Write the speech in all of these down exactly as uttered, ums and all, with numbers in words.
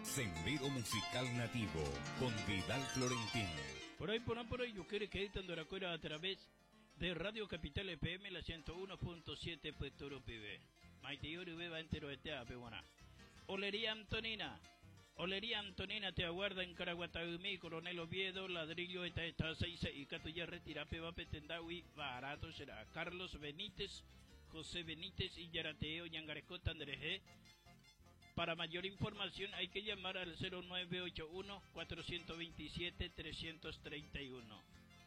Sendero Musical Nativo con Vidal Florentín. Por ahí, por ahí, por ahí, yo quiero que estando la cuera a través de Radio Capital F M, la ciento uno punto siete Puerto Pibe. Maite Yuri beba entero de tea, peguana. Olería Antonina. Olería Antonina te aguarda en Caraguatagumí, Coronel Oviedo, Ladrillo, esta esta seis y Catuya retira peba petendawi, barato será. Carlos Benítez, José Benítez y Yarateo, Yangarecota, Andrejé. Para mayor información hay que llamar al cero nueve ocho uno, cuatro dos siete, tres tres uno.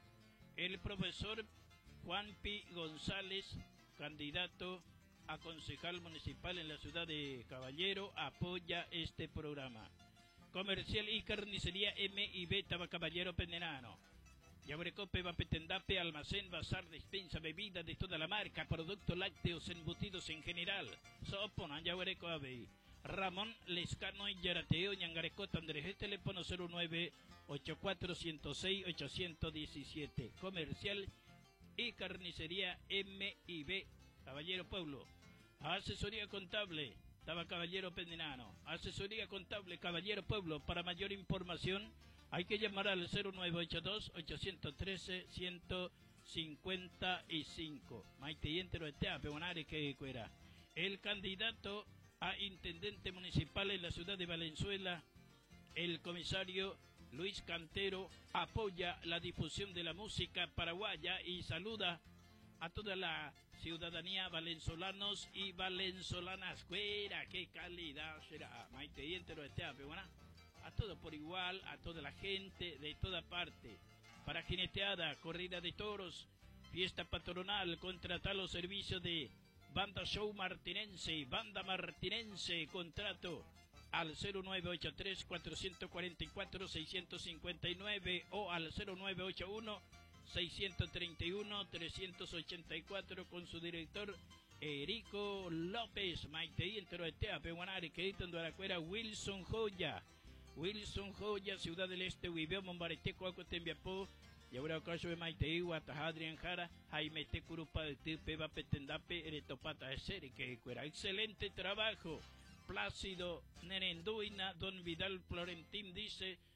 El profesor Juan P. González, candidato a concejal municipal en la ciudad de Caballero, apoya este programa. Comercial y carnicería M y B Tabacaballero Pendenano. Yaguarecope, Vapetendape, almacén, bazar, despensa, bebida de toda la marca, productos lácteos, embutidos en general. Sopona, Yaguarecobe. Ramón Lescano y Yarateo, Ñangarecota, Andrés, teléfono cero nueve ocho cuatro cero seis ocho uno siete. Comercial y carnicería M y B Caballero Pueblo. Asesoría contable, Tabacaballero Pendenano. Asesoría contable, Caballero Pueblo. Para mayor información hay que llamar al cero nueve ocho dos, ocho uno tres, uno cinco cinco. Maite y entero de Tea, Peonare que cuera. El candidato a intendente municipal en la ciudad de Valenzuela, el comisario Luis Cantero, apoya la difusión de la música paraguaya y saluda a toda la ciudadanía valenzolanos y valenzolanas. Cuera, qué calidad será. Maite y entero de Tea, Peona. A todo por igual, a toda la gente de toda parte. Para jineteada, corrida de toros, fiesta patronal, contratar los servicios de Banda Show Martinense, Banda Martinense, contrato al cero nueve ocho tres, cuatro cuatro cuatro, seis cinco nueve o al cero nueve ocho uno, seis tres uno, tres ocho cuatro con su director Erico López. Maite y entero de Tea, Peguanare, que editando a la cuera Wilson Joya. Wilson Joya, Ciudad del Este, Huibeo, Mombareteco, Acotembiapó. Y ahora caso de Maite, Guataja, Adrián Jara, Jaime Tecurupa, de Tirpeba, Petendape, Eretopata de Seri, que fuera excelente trabajo. Plácido Nerenduina, don Vidal Florentín dice,